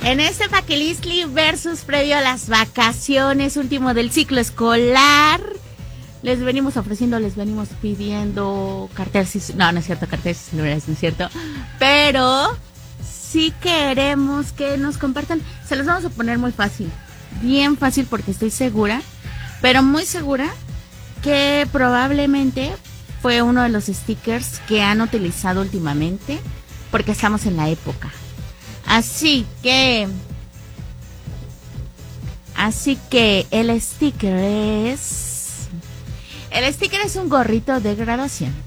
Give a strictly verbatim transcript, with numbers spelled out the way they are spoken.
En este Paquilistli versus previo a las vacaciones, último del ciclo escolar, les venimos ofreciendo, les venimos pidiendo carteles, no, no es cierto, carteles, no es cierto, pero sí queremos que nos compartan, se los vamos a poner muy fácil, bien fácil porque estoy segura, pero muy segura que probablemente fue uno de los stickers que han utilizado últimamente, porque estamos en la época. Así que, así que el sticker es, el sticker es un gorrito de graduación.